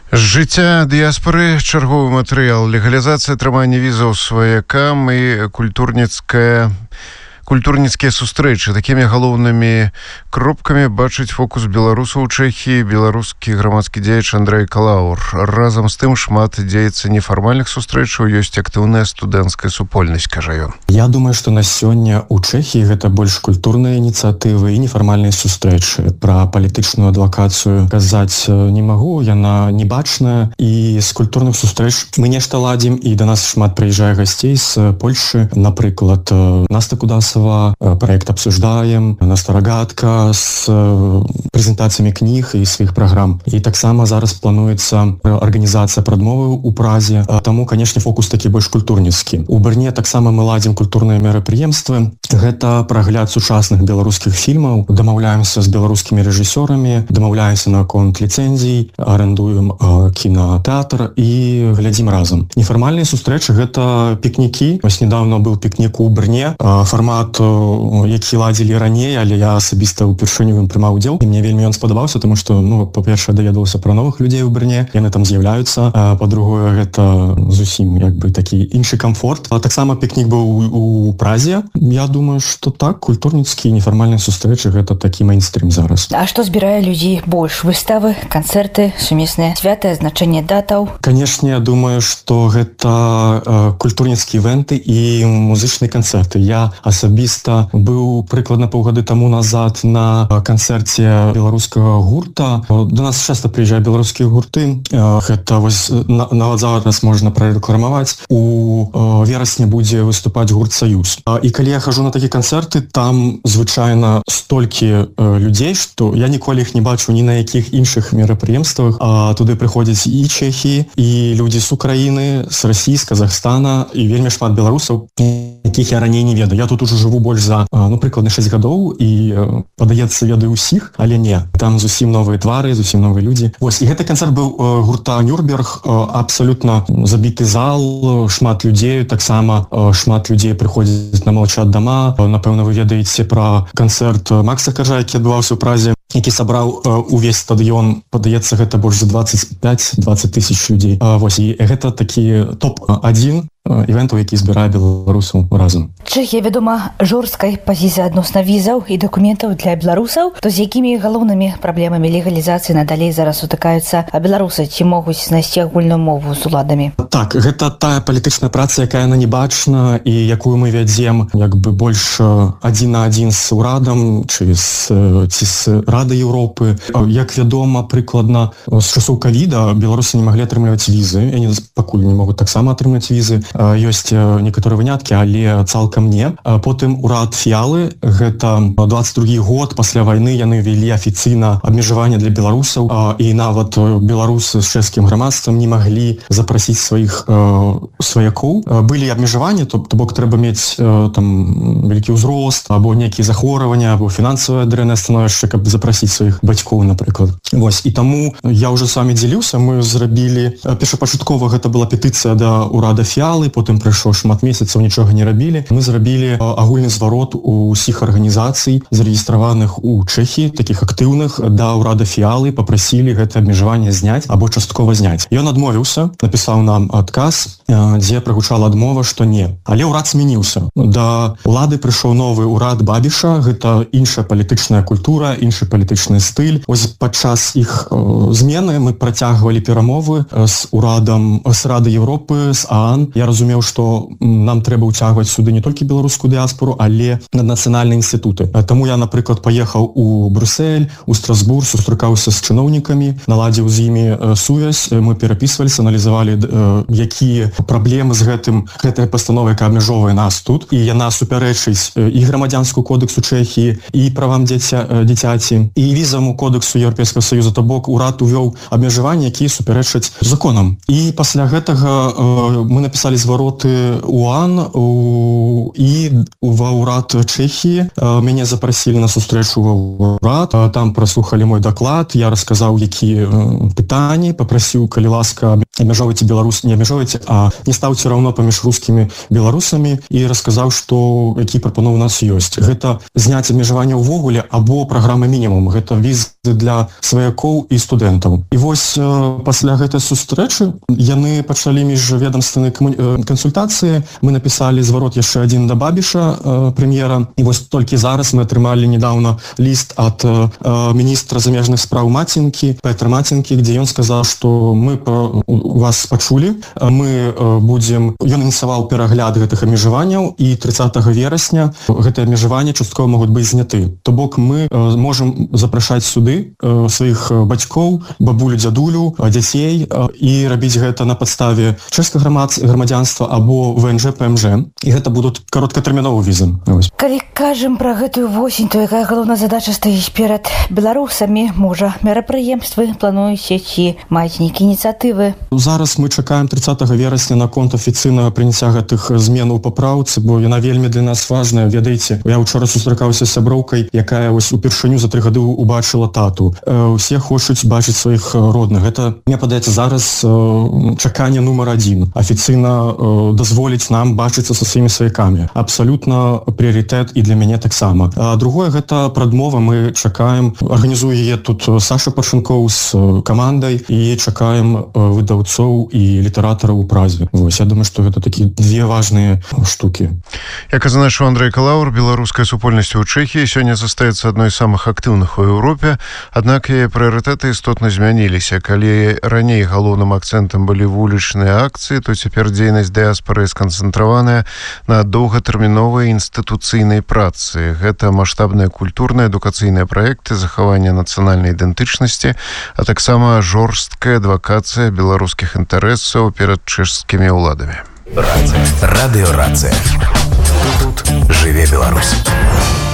З жыцця дыяспары чарговы матэрыял, легалізацыя атрымання візаў сваякам і культурніцкія сустрэчы. Такімі галоўнымі кропкамі бачыць фокус беларусаў у Чэхіі беларускі грамадскі дзеяч Андрэй Калаур. Разам з тым шмат дзеецца нефармальных сустрэчаў, ёсць актыўная студэнцкая супольнасць, кажа ён. Я думаю, што на сёння ў Чэхіі гэта больш культурныя ініцыятывы і нефармальныя сустрэчы. Пра палітычную адвакацыю казаць не магу, яна не бачная. І з культурных сустрэч мы нешта ладзім, і да нас шмат прыязджае гасцей з Польшы. Напрыклад, Наста Кудасова, проект «Обсуждаем», Наста Рогатка з прэзентацыямі кніг і сваіх праграм. І таксама зараз плануецца арганізацыя прадмовы ў Празе. Таму, канешне, фокус такі больш культурніцкі. У Брне таксама мы ладзім культурныя мерапрыемствы. Гэта прагляд сучасных беларускіх фільмаў. Дамаўляемся з беларускімі рэжысёрамі, дамаўляемся наконт ліцэнзій, арендуем кінотэатр і глядзім разам. Нефармальныя сустрэчы — гэта пікнікі. Вось недавно быў пікнік у Брне. Фармат, які ладзілі раней, але я асабіста ўпершыню ім прымаў удзел. І мне вельмі ён спадабаўся, таму што, па-першае, даведаўся пра новых людзей у Брне. Яны там з'яўляюцца. Па-другое, гэта зусім такі іншы камфорт. Таксама пікнік быў у Празе. Я думаю, што так, культурніцкія нефармальныя сустрэчы — гэта такі мейнстрім зараз. А што збірае людзей больш? Выставы, канцэрты, сумесныя святы, значэнне датаў? Канешне, я думаю, што гэта культурніцкія івенты і музычныя канцэрты. Я асабіста быў прыкладна паўгады таму назад на канцэрце беларускага гурта. Да нас часта прыязджаюць беларускія гурты. Гэта вось нават зараз можна прарэкламаваць. У верасні будзе выступаць гурт «Саюз». І калі я хожу на такія канцэрты, там звычайна столькі людзей, што я ніколі іх не бачу ні на якіх іншых мерапрыемствах. Туды прыходзяць і чэхі, і людзі з Украіны, з Расіі, з Казахстана, і вельмі шмат беларусаў, якіх я раней не ведаю. Я тут ужо жыву больш за, прыкладна 6 гадоў, і, падаецца, ведаю ўсіх, але не. Там зусім новыя твары, зусім новыя людзі. Вось, і гэты канцэрт быў гурта «Нюрнберг», абсалютна забіты зал, шмат людзей, таксама шмат людзей прыходзяць на «Молчат дома». Напэўна, вы ведаеце пра канцэрт Макса Коржа, які адбываўся ў Празе, які сабраў увесь стадыён. Падаецца, гэта больш за 25-20 тысяч людзей. Вось, і гэта такі топ-1 івентаў, які збірае беларусаў разам. Чэхія вядома жорсткай пазіцыяй адносна візаў і дакументаў для беларусаў. То з якімі галоўнымі праблемамі легалізацыі надалей зараз сутыкаюцца беларусы? Ці могуць знайсці агульную мову з уладамі? Так, гэта тая палітычная праца, якая яна не бачна і якую мы вядзем больш адзін на адзін з урадам ці з Рады Еўропы. Як вядома, прыкладна з часоў ковіда беларусы не маглі атрымліваць візы. Яны пакуль не могуць таксама атрымаць візы. Ёсць некаторыя выняткі, але цалкам не. Потым урад Фіялы, гэта 22 год пасля вайны, яны ввялі афіцыйна абмежаванне для беларусаў, і нават беларусы з чэшскім грамадствам не маглі запрасіць сваіх сваякоў. Былі абмежаванні, то бок трэба мець вялікі ўзрост, або нейкія захворванні, або фінансавае дрэннае становішча, каб запрасіць сваіх бацькоў, напрыклад. Вось, і таму я ўжо самі дзяліўся, мы зрабілі, першапачаткова гэта была петыцыя да урада Фіялы, потым прайшло шмат месяцаў, нічога не рабілі. Мы зрабілі агульны зварот усіх арганізацый, зарэгістраваных у Чэхіі, такіх актыўных, да ўрада Фіялы, папрасілі гэта абмежаванне зняць або часткова зняць. Ён адмовіўся, напісаў нам адказ, дзе прагучала адмова, што не. Але ўрад змяніўся. Да ўлады прыйшоў новы ўрад Бабіша, гэта іншая палітычная культура, іншы палітычны стыль. Ось падчас іх змены мы працягвалі перамовы з урадам, з Рады Еўропы, з ААН. Я разумеў, што нам трэба ўцягваць сюды не толькі беларускую дыяспору, але наднацыянальныя інстытуты. Таму я, напрыклад, паехаў у Брюссель, у Страсбург, сустракаўся з чыноўнікамі, наладзіў з імі сувязь, мы перапісваліся, аналізавалі, якія праблемы з гэтай пастановай, якая абмяжоўвае нас тут. І яна супярэчыць і грамадзянскую кодексу Чэхіі, і правам дзіцяці, і візаваму кодексу Еўрапейскага Саюза. То бок урад увёў абмежаванні, якія супярэчаць законам. І пасля гэтага мы напісалі звароты УАН і ва ўрад Чэхіі. Мяне запрасілі на сустрэчу ва ўрад. Там праслухалі мой даклад, я расказаў, якія пытанні, папрасіў, калі ласка, абмяжоўвайце беларус, не абмяжоўвайце, а не стаўце раўно паміж рускімі беларусамі, і расказаў, што які прапановы у нас ёсць. Гэта зняць абмежаванне ўвогуле або праграма мінімум. Гэта віз для сваякоў і студэнтаў. І вось пасля гэтай сустрэчы яны пачалі міжведамственныя кансультацыі. Мы напісалі зварот яшчэ адзін да Бабіша, прэм'ера. І вось толькі зараз мы атрымалі недавно ліст ад міністра замежных спраў Мацінкі, Петра Мацінкі, дзе ён сказаў, што мы вас пачулі, мы будзем... Ён ініцыяваў перагляд гэтых абмежаванняў, і 30 верасня гэтыя абмежаванні часткова могуць быць зняты. То бок мы можам запрашаць сюды сваіх бацькоў, бабулю, дзядулю, дзяцей і рабіць гэта на падставе чэшскага грамадзянства або ВНЖ, ПМЖ. І гэта будуць кароткатэрміновыя візы. Калі кажам пра гэтую восень, то якая галоўная задача стаіць перад беларусамі? Можа, мерапрыемствы плануеце ці маеце нейкія ініцыятывы? Зараз мы чакаем 30 верасня наконт афіцыйнага прыняцця гэтых зменаў у папраўцы, бо яна вельмі для нас важная. Ведаеце, я ўчора сустракаўся з сяброўкай, якая вось упершыню за 3 гады убачыла тату. Усе хочуць бачыць сваіх родных. Гэта, мне падаецца, зараз чаканне нумар 1. Афіцыйна дазволіць нам бачыцца са сваімі сваякамі. Абсалютна прыярытэт і для мяне таксама. А другое, гэта прадмова. Мы чакаем, арганізуе яе тут Саша Пашынкоў з камандай, і чакаем выдаўцоў і літаратараў у Празе. Вось, я думаю, што гэта такія две важныя штукі. Як азначыў Андрэй Калаур, беларуская супольнасць у Чэхіі сёння застаецца адной з самых актыўных у Еўропе, аднак яе прыярытэты істотна змяніліся. Калі раней галоўным акцэнтам былі вулічныя акцыі, то цяпер дзейнасць дыяспары сканцэнтраваная на доўгатэрміновай інстытуцыйнай працы. Гэта маштабныя культурныя, адукацыйныя праекты, захаванне нацыянальнай ідэнтычнасці, а таксама жорсткая адвакацыя беларускіх інтарэсаў перад чэшскімі ўладамі. Радыё Рацыя. Тут жыве Беларусь.